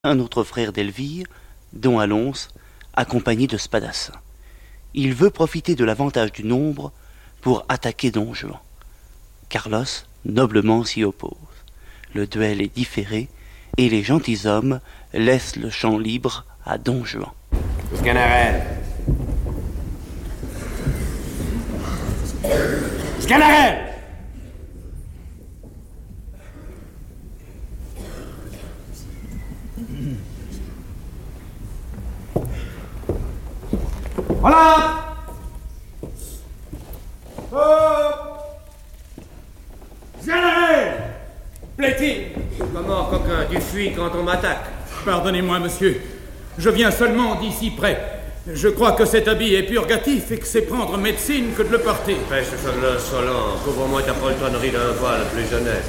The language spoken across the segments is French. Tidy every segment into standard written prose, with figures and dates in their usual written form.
un autre frère d'Elvire, Don Alonse, accompagné de Spadassin. Il veut profiter de l'avantage du nombre pour attaquer Don Juan. Carlos noblement s'y oppose. Le duel est différé et les gentilshommes laissent le champ libre à Don Juan. Sganarelle. Sganarelle. Voilà. Oh. Sganarelle. Plaît-il? Comment, coquin, tu fuis quand on m'attaque? Pardonnez-moi, monsieur. Je viens seulement d'ici près. Je crois que cet habit est purgatif et que c'est prendre médecine que de le porter. Fais ce son insolent. Couvre-moi ta poltronnerie d'un voile plus honnête.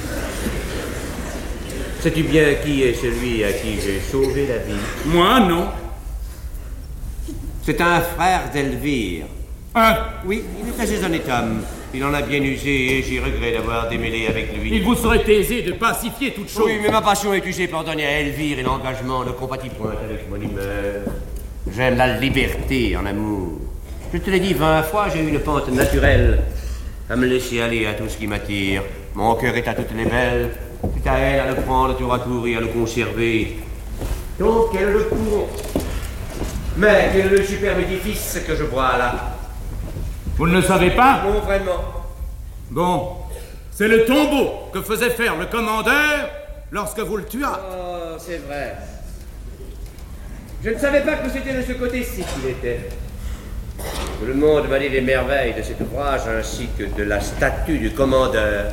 Sais-tu bien qui est celui à qui j'ai sauvé la vie? Moi, non. C'est un frère d'Elvire. Hein? Oui, il est assez honnête homme. Il en a bien usé et j'ai regret d'avoir démêlé avec lui. Il vous serait aisé de pacifier toute chose. Oui, mais ma passion est usée pour donner à Elvire et l'engagement ne compatit point avec mon humeur. J'aime la liberté en amour. Je te l'ai dit 20 fois, j'ai une pente naturelle à me laisser aller à tout ce qui m'attire. Mon cœur est à toutes les belles. C'est à elle à le prendre tour à tour et à le conserver. Donc, quel est le courant? Mais quel est le superbe édifice que je vois là? Vous ne le savez pas? Non, vraiment. Bon, c'est le tombeau que faisait faire le commandeur lorsque vous le tuâtes. Oh, c'est vrai. Je ne savais pas que c'était de ce côté-ci qu'il était. Tout le monde m'a dit les merveilles de cet ouvrage ainsi que de la statue du commandeur.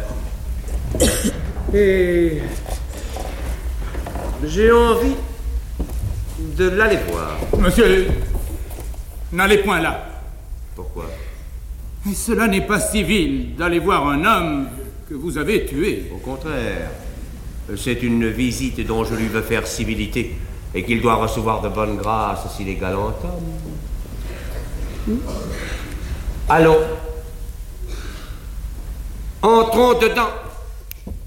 Et j'ai envie de l'aller voir. Monsieur, n'allez point là. Pourquoi? Et cela n'est pas civil d'aller voir un homme que vous avez tué. Au contraire, c'est une visite dont je lui veux faire civilité et qu'il doit recevoir de bonne grâce s'il est galant homme. Allons. Entrons dedans.